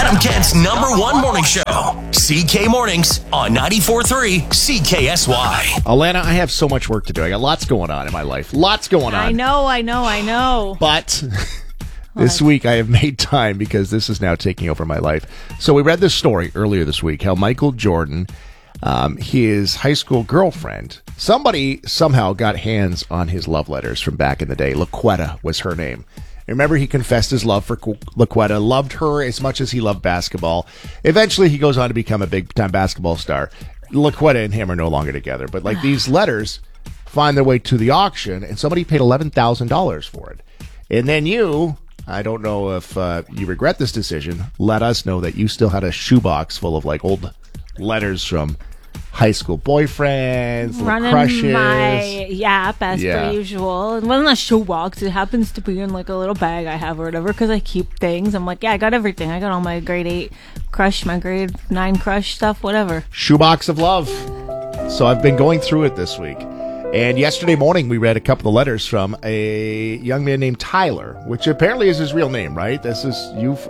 Adam Kent's #1 morning show, CK Mornings on 94.3 CKSY. Alana, I have so much work to do. I got lots going on in my life. Lots going on. I know. But this week I have made time because this is now taking over my life. So we read this story earlier this week, how Michael Jordan, his high school girlfriend, somebody somehow got hands on his love letters from back in the day. Laquetta was her name. Remember, he confessed his love for Laquetta, loved her as much as he loved basketball. Eventually, he goes on to become a big-time basketball star. Laquetta and him are no longer together. But, these letters find their way to the auction, and somebody paid $11,000 for it. And then you, I don't know if you regret this decision, let us know that you still had a shoebox full of, old letters from high school boyfriends, running crushes. my yap as per usual. It wasn't a shoebox. It happens to be in a little bag I have or whatever because I keep things. I'm I got everything. I got all my grade 8 crush, my grade 9 crush stuff, whatever. Shoebox of love. So I've been going through it this week. And yesterday morning we read a couple of letters from a young man named Tyler, which apparently is his real name, right? This is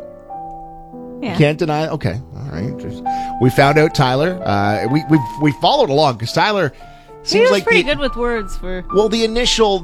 Yeah. Can't deny. Okay, all right. We found out Tyler. We followed along because Tyler seems he was pretty good with words for. Well, the initial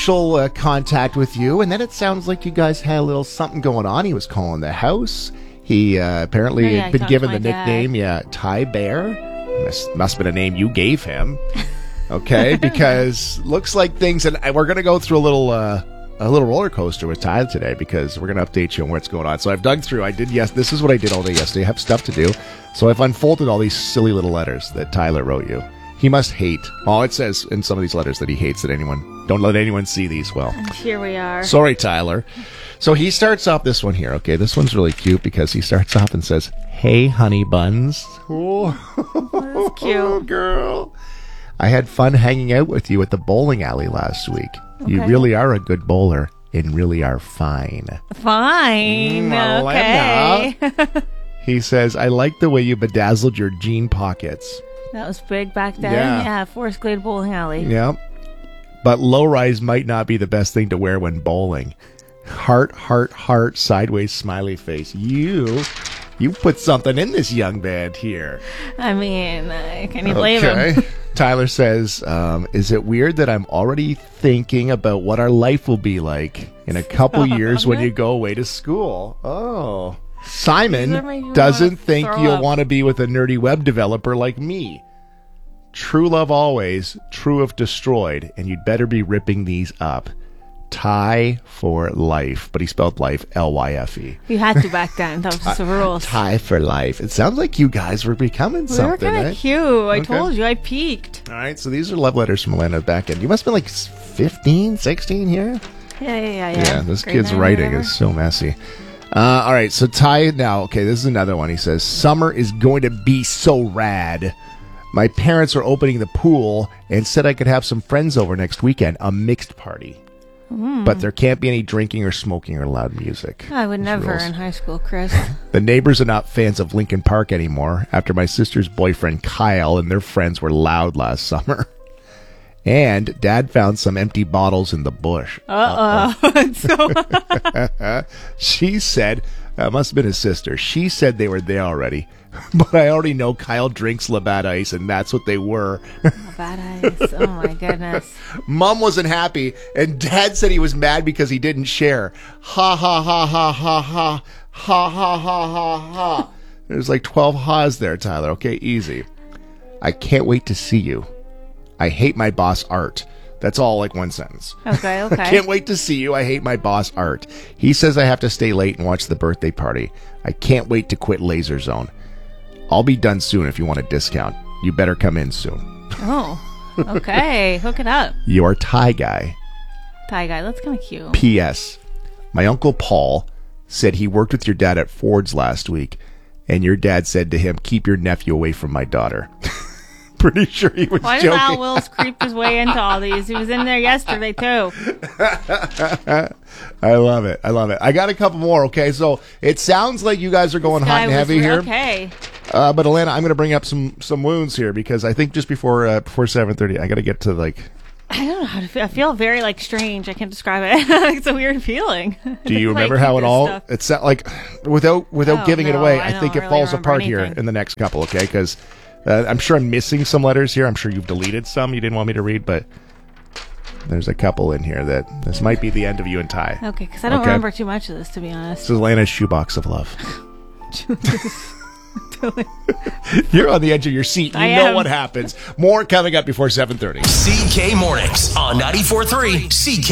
contact with you, and then it sounds like you guys had a little something going on. He was calling the house. He apparently had been given the nickname, Ty Bear. Must have been a name you gave him. Okay, because looks like things, and we're going to go through a little roller coaster with Tyler today because we're going to update you on what's going on. So I've dug through. This is what I did all day yesterday. I have stuff to do. So I've unfolded all these silly little letters that Tyler wrote you. He must hate. Oh, it says in some of these letters that he hates that don't let anyone see these. Well, here we are. Sorry, Tyler. So he starts off this one here. Okay, this one's really cute because he starts off and says, "Hey, honey buns." Oh, that's cute. Oh, girl. I had fun hanging out with you at the bowling alley last week. Okay. You really are a good bowler and really are fine. Fine. Okay. He says, I like the way you bedazzled your jean pockets. That was big back then. Yeah, Forest Glade Bowling Alley. Yeah. But low-rise might not be the best thing to wear when bowling. Heart, heart, heart, sideways smiley face. You put something in this young band here. I mean, can you blame him? Tyler says, is it weird that I'm already thinking about what our life will be like in a couple years when you go away to school? Oh. Simon doesn't think you'll want to be with a nerdy web developer like me. True love always, true if destroyed, and you'd better be ripping these up. Tie for life, but he spelled life L-Y-F-E. You had to back then. That was the rules. Tie for life. It sounds like you guys were becoming something. We were kind of cute. I told you. I peaked. All right, so these are love letters from Alana back end. You must have been 15, 16 here? Yeah. Yeah, this kid's writing is so messy. All right, so Ty now. Okay, this is another one. He says, summer is going to be so rad. My parents are opening the pool and said I could have some friends over next weekend, a mixed party. But there can't be any drinking or smoking or loud music. I would never in high school, Chris. The neighbors are not fans of Lincoln Park anymore after my sister's boyfriend Kyle and their friends were loud last summer. And Dad found some empty bottles in the bush. She said, that must have been his sister. She said they were there already. But I already know Kyle drinks Labatt Ice, and that's what they were. Labatt Ice. Oh, my goodness. Mom wasn't happy, and Dad said he was mad because he didn't share. Ha, ha, ha, ha, ha, ha. Ha, ha, ha, ha, ha. There's 12 ha's there, Tyler. Okay, easy. I can't wait to see you. I hate my boss, Art. That's all one sentence. Okay. I can't wait to see you. I hate my boss, Art. He says I have to stay late and watch the birthday party. I can't wait to quit Laser Zone. I'll be done soon if you want a discount. You better come in soon. Oh, okay. Hook it up. Your Thai guy. That's kind of cute. P.S. My Uncle Paul said he worked with your dad at Ford's last week, and your dad said to him, keep your nephew away from my daughter. Pretty sure he was joking. Why did Al Wills creep his way into all these? He was in there yesterday, too. I love it. I got a couple more, okay? So it sounds like you guys are going hot and heavy here. Okay. But Alana, I'm going to bring up some wounds here because I think just before 7:30, I got to get to I don't know how to feel. I feel very like strange. I can't describe it. It's a weird feeling. Do you remember how it all? Stuff. It's not like without giving it away. I think it falls apart here in the next couple. Okay, because I'm sure I'm missing some letters here. I'm sure you've deleted some you didn't want me to read, but there's a couple in here that this might be the end of you and Ty. Okay, because I don't remember too much of this, to be honest. This is Lana's shoebox of love. You're on the edge of your seat. You know what happens. More coming up before 7:30. CK Mornings on 94.3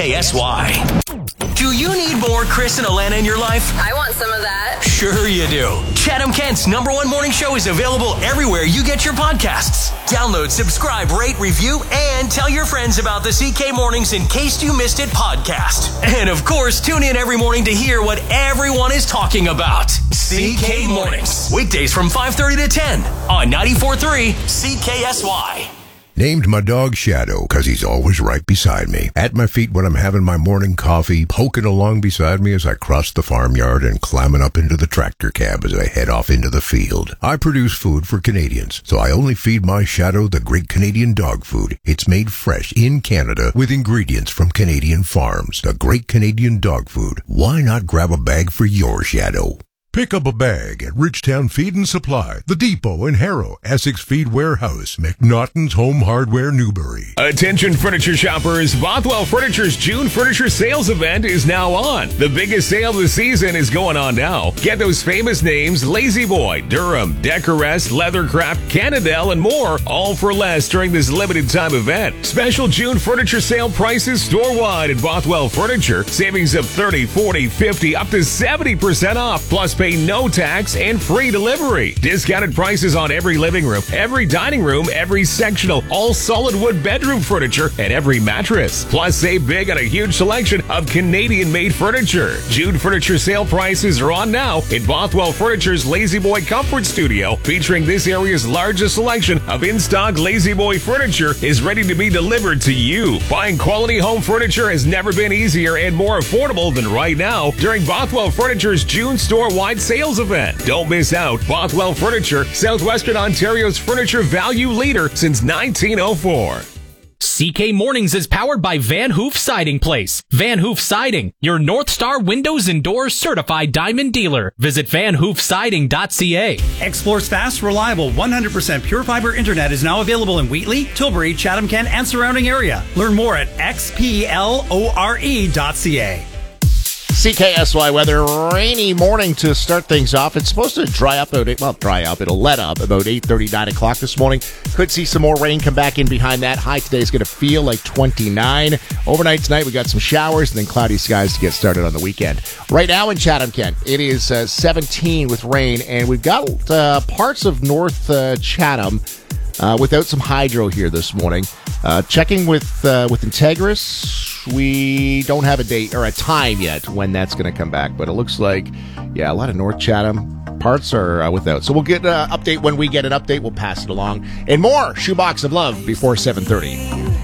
CKSY. Do you need more Chris and Alana in your life? I want some of that. Sure you do. Chatham Kent's #1 morning show is available everywhere you get your podcasts. Download, subscribe, rate, review, and tell your friends about the CK Mornings In Case You Missed It podcast. And of course, tune in every morning to hear what everyone is talking about. CK Mornings. Weekdays from 5:30 to 10 on 94.3 CKSY. Named my dog Shadow because he's always right beside me. At my feet when I'm having my morning coffee, poking along beside me as I cross the farmyard and climbing up into the tractor cab as I head off into the field. I produce food for Canadians, so I only feed my Shadow the great Canadian dog food. It's made fresh in Canada with ingredients from Canadian farms. The great Canadian dog food. Why not grab a bag for your Shadow? Pick up a bag at Richtown Feed and Supply, The Depot in Harrow, Essex Feed Warehouse, McNaughton's Home Hardware, Newbury. Attention furniture shoppers, Bothwell Furniture's June Furniture Sales Event is now on. The biggest sale of the season is going on now. Get those famous names, Lazy Boy, Durham, Decorest, Leathercraft, Cannondale, and more, all for less during this limited time event. Special June Furniture Sale prices store-wide at Bothwell Furniture. Savings of 30, 40, 50, up to 70% off, plus pay no tax and free delivery. Discounted prices on every living room, every dining room, every sectional, all solid wood bedroom furniture, and every mattress. Plus, save big on a huge selection of Canadian-made furniture. June Furniture Sale prices are on now at Bothwell Furniture's Lazy Boy Comfort Studio, featuring this area's largest selection of in-stock Lazy Boy furniture is ready to be delivered to you. Buying quality home furniture has never been easier and more affordable than right now during Bothwell Furniture's June store-wide sales event. Don't miss out. Bothwell Furniture, Southwestern Ontario's furniture value leader since 1904. CK Mornings is powered by Van Hoof Siding Place. Van Hoof Siding, your North Star windows and doors certified diamond dealer. Visit vanhoofsiding.ca. Xplore's fast, reliable, 100% pure fiber internet is now available in Wheatley, Tilbury, Chatham Kent, and surrounding area. Learn more at xplore.ca. CKSY weather, rainy morning to start things off. It's supposed to dry up, it'll let up about 8:30, 9 o'clock this morning. Could see some more rain come back in behind that. High today is going to feel like 29. Overnight tonight, we got some showers and then cloudy skies to get started on the weekend. Right now in Chatham Kent, it is 17 with rain, and we've got parts of North Chatham without some hydro here this morning. Checking with Integris, we don't have a date or a time yet when that's going to come back, but it looks like, a lot of North Chatham parts are without. So we'll get an update when we get an update. We'll pass it along. And more Shoebox of Love before 7:30.